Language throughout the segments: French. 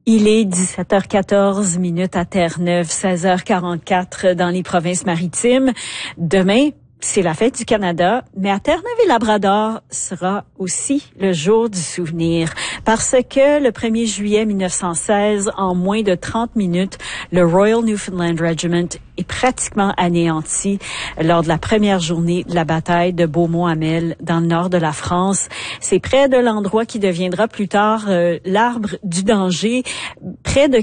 Il est 17h14 minutes à Terre-Neuve, 16h44 dans les provinces maritimes. Demain, c'est la fête du Canada, mais à Terre-Neuve et Labrador sera aussi le jour du souvenir. Parce que le 1er juillet 1916, en moins de 30 minutes, le Royal Newfoundland Regiment est pratiquement anéanti lors de la première journée de la bataille de Beaumont-Hamel dans le nord de la France. C'est près de l'endroit qui deviendra plus tard l'arbre du danger. Près de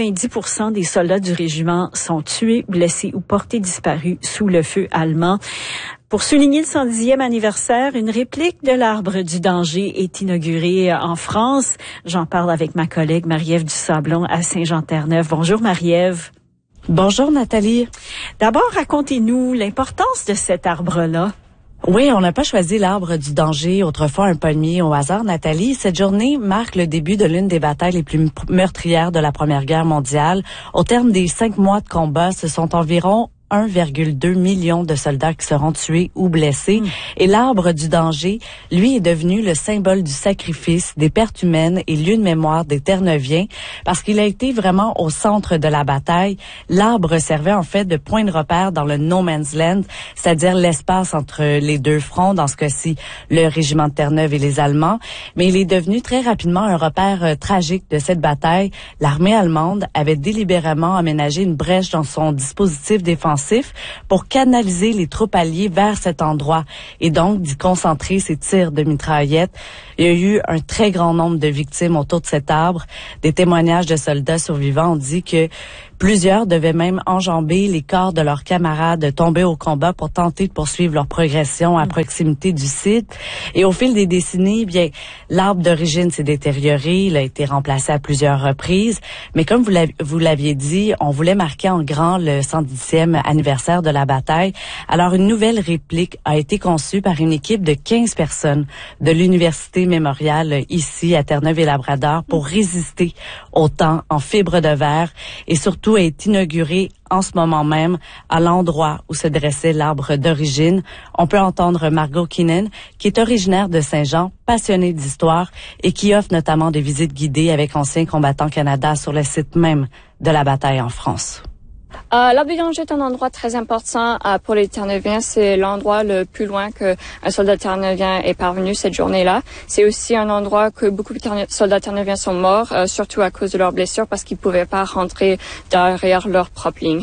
90% des soldats du régiment sont tués, blessés ou portés disparus sous le feu allemand. Pour souligner le 110e anniversaire, une réplique de l'arbre du danger est inaugurée en France. J'en parle avec ma collègue Marie-Ève Dusablon à Saint-Jean-Terre-Neuve. Bonjour Marie-Ève. Bonjour Nathalie. D'abord, racontez-nous l'importance de cet arbre-là. Oui, on n'a pas choisi l'arbre du danger, autrefois un palmier au hasard, Nathalie. Cette journée marque le début de l'une des batailles les plus meurtrières de la Première Guerre mondiale. Au terme des 5 mois de combat, ce sont environ 1,2 million de soldats qui seront tués ou blessés. Et l'arbre du danger, lui, est devenu le symbole du sacrifice, des pertes humaines et lieu de mémoire des Terre-Neuviens parce qu'il a été vraiment au centre de la bataille. L'arbre servait en fait de point de repère dans le No Man's Land, c'est-à-dire l'espace entre les deux fronts, dans ce cas-ci, le régiment de Terre-Neuve et les Allemands. Mais il est devenu très rapidement un repère tragique de cette bataille. L'armée allemande avait délibérément aménagé une brèche dans son dispositif défensif pour canaliser les troupes alliées vers cet endroit et donc d'y concentrer ses tirs de mitraillettes. Il y a eu un très grand nombre de victimes autour de cet arbre. Des témoignages de soldats survivants ont dit que plusieurs devaient même enjamber les corps de leurs camarades tombés au combat pour tenter de poursuivre leur progression à proximité du site. Et au fil des décennies, bien, l'arbre d'origine s'est détérioré. Il a été remplacé à plusieurs reprises. Mais comme vous l'aviez dit, on voulait marquer en grand le 110e anniversaire de la bataille. Alors, une nouvelle réplique a été conçue par une équipe de 15 personnes de l'Université mémoriale ici à Terre-Neuve et Labrador pour résister au temps en fibre de verre et surtout est inauguré en ce moment même à l'endroit où se dressait l'arbre d'origine. On peut entendre Margot Keenan, qui est originaire de Saint-Jean, passionnée d'histoire et qui offre notamment des visites guidées avec Anciens combattants Canada sur le site même de la bataille en France. L'arbre du danger est un endroit très important pour les Terre-Neuviens. C'est l'endroit le plus loin qu'un soldat terre-neuvien est parvenu cette journée-là. C'est aussi un endroit que beaucoup de soldats terre-neuviens sont morts, surtout à cause de leurs blessures, parce qu'ils pouvaient pas rentrer derrière leur propre ligne.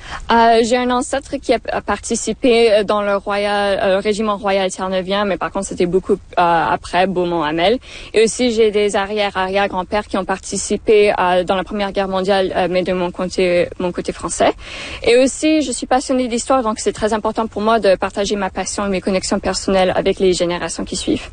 J'ai un ancêtre qui a participé dans le régiment royal terre-neuvien, mais par contre c'était beaucoup après Beaumont-Hamel. Et aussi j'ai des arrière-grands-pères qui ont participé dans la Première Guerre mondiale, mais de mon côté français. Et aussi je suis passionnée d'histoire, donc c'est très important pour moi de partager ma passion et mes connexions personnelles avec les générations qui suivent.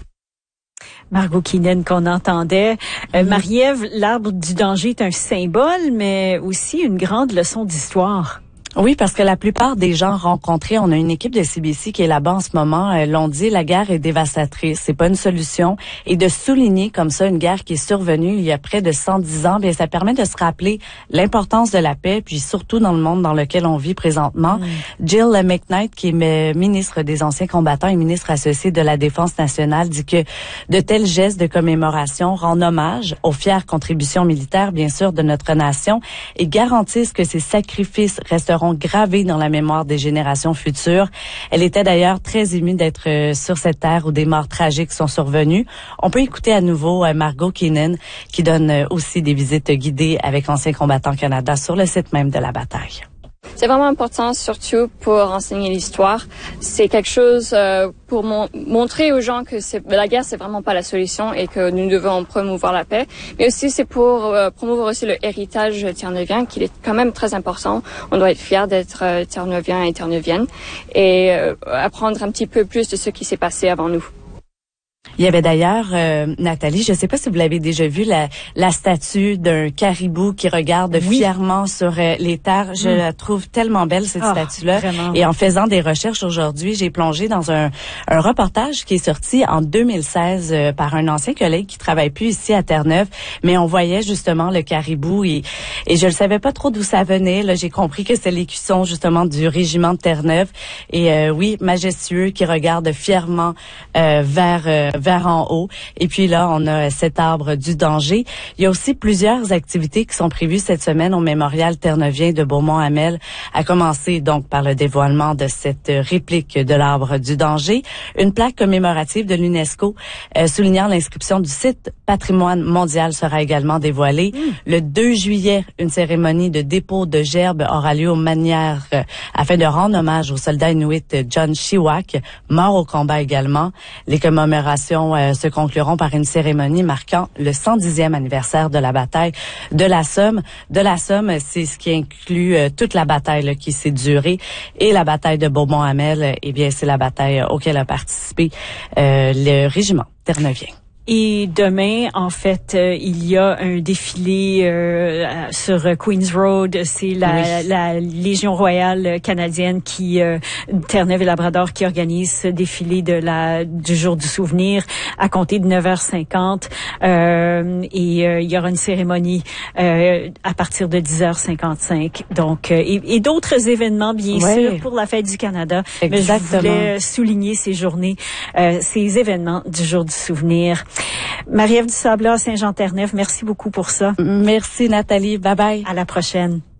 Margot Keenan qu'on entendait. Marie-Ève, l'arbre du danger est un symbole, mais aussi une grande leçon d'histoire. Oui, parce que la plupart des gens rencontrés, on a une équipe de CBC qui est là-bas en ce moment, l'ont dit, la guerre est dévastatrice, c'est pas une solution. Et de souligner comme ça une guerre qui est survenue il y a près de 110 ans, bien ça permet de se rappeler l'importance de la paix, puis surtout dans le monde dans lequel on vit présentement. Jill McKnight, qui est ministre des Anciens combattants et ministre associée de la Défense nationale, dit que de tels gestes de commémoration rendent hommage aux fières contributions militaires, bien sûr, de notre nation et garantissent que ces sacrifices resteront gravés dans la mémoire des générations futures. Elle était d'ailleurs très émue d'être sur cette terre où des morts tragiques sont survenues. On peut écouter à nouveau Margot Keenan qui donne aussi des visites guidées avec Anciens combattants Canada sur le site même de la bataille. C'est vraiment important, surtout pour enseigner l'histoire. C'est quelque chose pour montrer aux gens que la guerre, c'est vraiment pas la solution et que nous devons promouvoir la paix. Mais aussi, c'est pour promouvoir aussi le héritage terre-neuvien, qui est quand même très important. On doit être fiers d'être terre-neuvien et terre-neuvienne et apprendre un petit peu plus de ce qui s'est passé avant nous. Il y avait d'ailleurs, Nathalie, je ne sais pas si vous l'avez déjà vu, la statue d'un caribou qui regarde fièrement sur les terres. Je la trouve tellement belle, cette statue-là. Vraiment. Et en faisant des recherches aujourd'hui, j'ai plongé dans un reportage qui est sorti en 2016 par un ancien collègue qui travaille plus ici à Terre-Neuve. Mais on voyait justement le caribou et je ne savais pas trop d'où ça venait. Là, j'ai compris que c'est l'écusson justement du régiment de Terre-Neuve. Et oui, majestueux, qui regarde fièrement vers vers en haut. Et puis là, on a cet arbre du danger. Il y a aussi plusieurs activités qui sont prévues cette semaine au Mémorial Terre-Neuvien de Beaumont-Hamel, à commencer donc par le dévoilement de cette réplique de l'arbre du danger. Une plaque commémorative de l'UNESCO soulignant l'inscription du site Patrimoine mondial sera également dévoilée. Le 2 juillet, une cérémonie de dépôt de gerbes aura lieu aux manières afin de rendre hommage au soldat inuit John Shiwak, mort au combat également. Les commémorations se concluront par une cérémonie marquant le 110e anniversaire de la bataille de la Somme. De la Somme, c'est ce qui inclut toute la bataille là, qui s'est durée. Et la bataille de Beaumont-Hamel, eh bien, c'est la bataille auquel a participé le régiment Terre-Neuvien. Et demain, en fait, il y a un défilé sur Queen's Road. C'est la Légion royale canadienne qui Terre-Neuve et Labrador qui organise ce défilé du jour du souvenir à compter de 9h50. Et il y aura une cérémonie à partir de 10h55. Donc et d'autres événements bien sûr pour la fête du Canada. Exactement. Mais je voulais souligner ces journées, ces événements du jour du souvenir. Marie-Ève Dusabla, Saint-Jean-Terre-Neuve, merci beaucoup pour ça. Merci Nathalie, bye bye. À la prochaine.